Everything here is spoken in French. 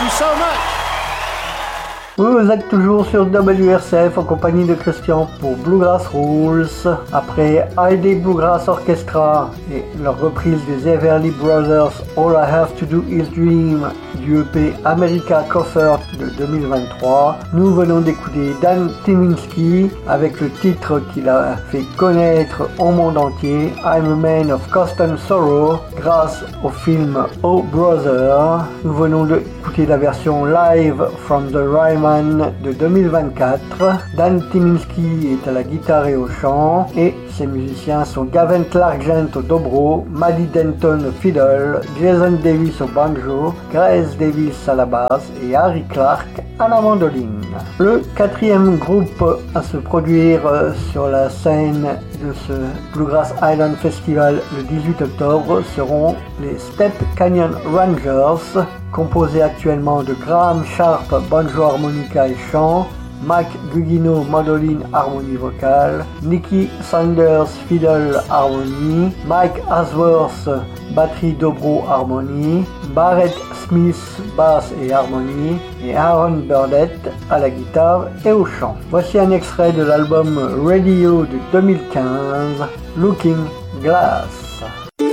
so much. Vous êtes toujours sur WRCF en compagnie de Christian pour Bluegrass Rules. Après ID Bluegrass Orchestra et leur reprise des Everly Brothers All I Have to Do Is Dream du EP America Cover de 2023, nous venons d'écouter Dan Tyminski avec le titre qu'il a fait connaître au monde entier, I'm a Man of Constant Sorrow, grâce au film Oh Brother. Nous venons d'écouter la version live from the Ryman de 2024. Dan Tyminski est à la guitare et au chant et ses musiciens sont Gavin Clarkgent au dobro, Maddie Denton au fiddle, Jason Davis au banjo, Grace Davis à la basse et Harry Clark à la mandoline. Le quatrième groupe à se produire sur la scène de ce Bluegrass Island Festival le 18 octobre seront les Step Canyon Rangers, composés actuellement de Graham Sharp, banjo, harmonica et chant, Mike Gugino, mandoline, harmonie vocale, Nicky Sanders, fiddle, harmonie, Mike Asworth, batterie, dobro, harmonie, Barrett Smith, basse et harmonie, et Aaron Burdett à la guitare et au chant. Voici un extrait de l'album Radio de 2015, Looking Glass.